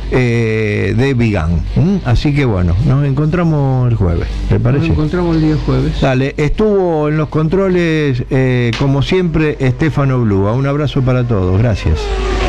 de Vigán. Así que bueno, nos encontramos el jueves, ¿te parece? Nos encontramos el día jueves. Dale, estuvo en los controles, como siempre, Estefano Blúa. Un abrazo para todos, gracias.